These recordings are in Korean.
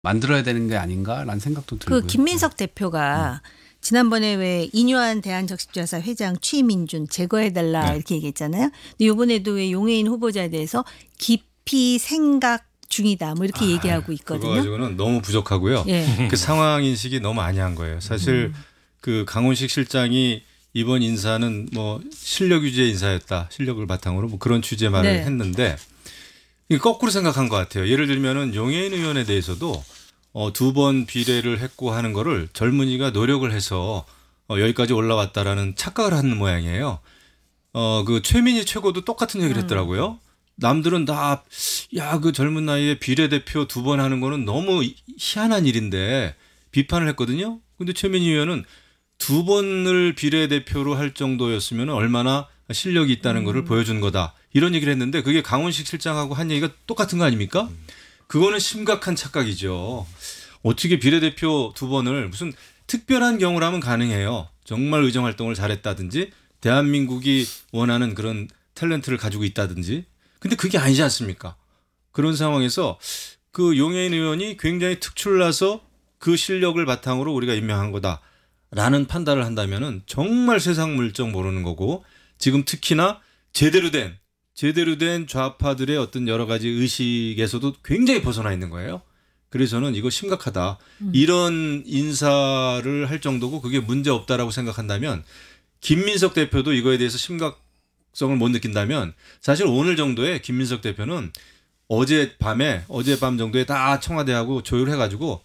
만들어야 되는 게 아닌가라는 생각도 들고요. 그 김민석 대표가 지난번에 왜 이뇨한 대한적십자사 회장 취임인준 제거해달라 네. 이렇게 얘기했잖아요. 근데 이번에도 왜 용해인 후보자에 대해서 깊이 생각 중이다 뭐 이렇게 얘기하고 그거 있거든요. 가지고는 너무 부족하고요. 예. 그 상황 인식이 너무 아니한 거예요. 사실 그 강훈식 실장이 이번 인사는 뭐 실력 위주의 인사였다. 실력을 바탕으로 뭐 그런 취지의 말을 네. 했는데 이게 거꾸로 생각한 것 같아요. 예를 들면은 용해인 의원에 대해서도 2번 비례를 했고 하는 거를 젊은이가 노력을 해서 여기까지 올라왔다라는 착각을 하는 모양이에요. 그 최민희 최고도 똑같은 얘기를 했더라고요. 남들은 다, 야, 그 젊은 나이에 비례대표 2번 하는 거는 너무 희한한 일인데 비판을 했거든요. 근데 최민희 의원은 2번을 비례대표로 할 정도였으면 얼마나 실력이 있다는 거를 보여준 거다. 이런 얘기를 했는데 그게 강훈식 실장하고 한 얘기가 똑같은 거 아닙니까? 그거는 심각한 착각이죠. 어떻게 비례대표 2번을 무슨 특별한 경우라면 가능해요. 정말 의정활동을 잘했다든지 대한민국이 원하는 그런 탤런트를 가지고 있다든지. 근데 그게 아니지 않습니까? 그런 상황에서 그 용해인 의원이 굉장히 특출나서 그 실력을 바탕으로 우리가 임명한 거다라는 판단을 한다면은 정말 세상 물정 모르는 거고 지금 특히나 제대로 된 좌파들의 어떤 여러 가지 의식에서도 굉장히 벗어나 있는 거예요. 그래서 저는 이거 심각하다. 이런 인사를 할 정도고 그게 문제 없다라고 생각한다면 김민석 대표도 이거에 대해서 심각성을 못 느낀다면 사실 오늘 정도에 김민석 대표는 어젯밤 정도에 다 청와대하고 조율해가지고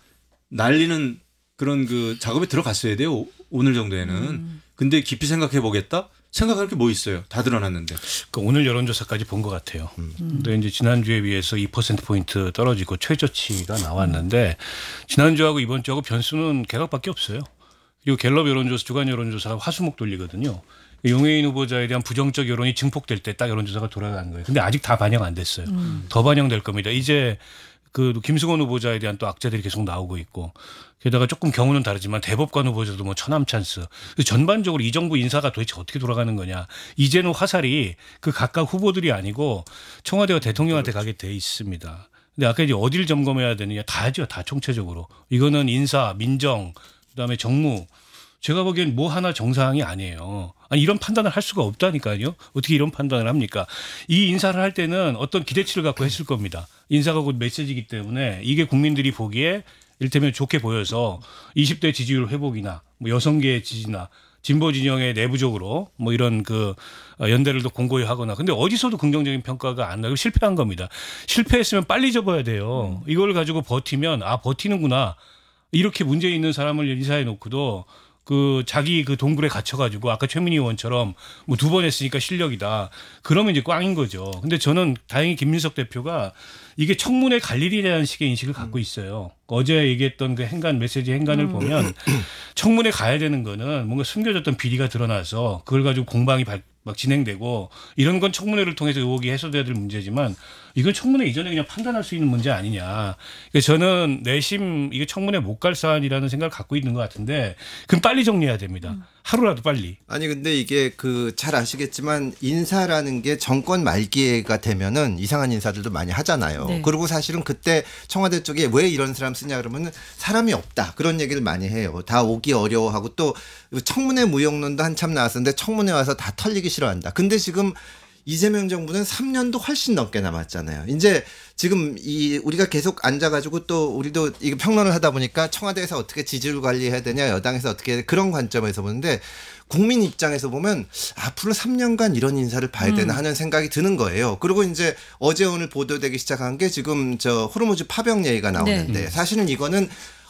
날리는 그런 그 작업에 들어갔어야 돼요. 오늘 정도에는. 근데 깊이 생각해 보겠다? 생각할 게 뭐 있어요? 다 드러났는데. 그 오늘 여론조사까지 본 것 같아요. 근데 이제 지난주에 비해서 2%포인트 떨어지고 최저치가 나왔는데 지난주하고 이번 주하고 변수는 개각밖에 없어요. 그리고 갤럽 여론조사, 주간 여론조사가 화수목 돌리거든요. 용해인 후보자에 대한 부정적 여론이 증폭될 때 딱 여론조사가 돌아가는 거예요. 근데 아직 다 반영 안 됐어요. 더 반영될 겁니다. 이제 그 김수건 후보자에 대한 또 악재들이 계속 나오고 있고 게다가 조금 경우는 다르지만 대법관 후보자도 뭐 처남 찬스. 전반적으로 이 정부 인사가 도대체 어떻게 돌아가는 거냐. 이제는 화살이 그 각각 후보들이 아니고 청와대와 대통령한테 가게 돼 있습니다. 근데 아까 이제 어딜 점검해야 되느냐 다죠. 다 총체적으로. 이거는 인사, 민정, 그다음에 정무. 제가 보기엔 뭐 하나 정상이 아니에요. 아니 이런 판단을 할 수가 없다니까요. 어떻게 이런 판단을 합니까? 이 인사를 할 때는 어떤 기대치를 갖고 했을 겁니다. 인사가 곧 메시지이기 때문에 이게 국민들이 보기에 이를테면 좋게 보여서 20대 지지율 회복이나 뭐 여성계의 지지나 진보 진영의 내부적으로 뭐 이런 그 연대를 더 공고히 하거나 근데 어디서도 긍정적인 평가가 안 나고 실패한 겁니다. 실패했으면 빨리 접어야 돼요. 이걸 가지고 버티면 아 버티는구나. 이렇게 문제 있는 사람을 인사해 놓고도 그 자기 그 동굴에 갇혀가지고 아까 최민희 의원처럼 뭐 2번 했으니까 실력이다. 그러면 이제 꽝인 거죠. 근데 저는 다행히 김민석 대표가 이게 청문회 갈 일이라는 식의 인식을 갖고 있어요. 어제 얘기했던 그 행간 메시지 행간을 보면 청문회 가야 되는 거는 뭔가 숨겨졌던 비리가 드러나서 그걸 가지고 공방이 막 진행되고 이런 건 청문회를 통해서 의혹이 해소돼야 될 문제지만 이건 청문회 이전에 그냥 판단할 수 있는 문제 아니냐. 그러니까 저는 내심 이게 청문회 못 갈 사안이라는 생각을 갖고 있는 것 같은데 그럼 빨리 정리해야 됩니다. 하루라도 빨리. 아니 근데 이게 그 잘 아시겠지만 인사라는 게 정권 말기가 되면은 이상한 인사들도 많이 하잖아요. 네. 그리고 사실은 그때 청와대 쪽에 왜 이런 사람 쓰냐 그러면은 사람이 없다 그런 얘기를 많이 해요. 다 오기 어려워하고 또 청문회 무용론도 한참 나왔었는데 청문회 와서 다 털리기 싫어한다. 근데 지금 이재명 정부는 3년도 훨씬 넘게 남았잖아요. 이제 지금 우리가 계속 앉아가지고 또 우리도 이거 평론을 하다 보니까 청와대에서 어떻게 지지율 관리해야 되냐, 여당에서 어떻게 해야 되냐, 그런 관점에서 보는데 국민 입장에서 보면 앞으로 3년간 이런 인사를 봐야 되나 하는 생각이 드는 거예요. 그리고 이제 어제 오늘 보도되기 시작한 게 지금 저 호르무즈 파병 얘기가 나오는데 사실은 이거는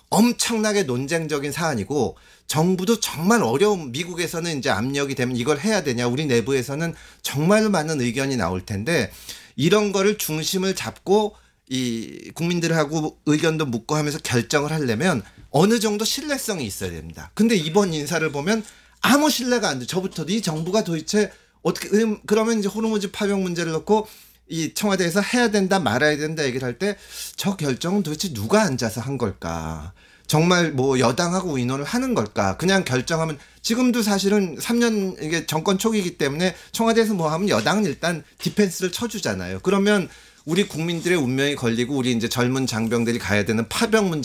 엄청나게 논쟁적인 사안이고 정부도 정말 어려운 미국에서는 이제 압력이 되면 이걸 해야 되냐 우리 내부에서는 정말 많은 의견이 나올 텐데 이런 거를 중심을 잡고 이 국민들하고 의견도 묻고 하면서 결정을 하려면 어느 정도 신뢰성이 있어야 됩니다. 근데 이번 인사를 보면 아무 신뢰가 안 돼. 저부터도 이 정부가 도대체 어떻게 그러면 이제 호르무즈 파병 문제를 놓고 이 청와대에서 해야 된다 말아야 된다 얘기를 할 때 저 결정은 도대체 누가 앉아서 한 걸까? 정말 뭐 여당하고 의논을 하는 걸까? 그냥 결정하면 지금도 사실은 3년 이게 정권 초기이기 때문에 청와대에서 뭐 하면 여당은 일단 디펜스를 쳐주잖아요. 그러면 우리 국민들의 운명이 걸리고 우리 이제 젊은 장병들이 가야 되는 파병 문제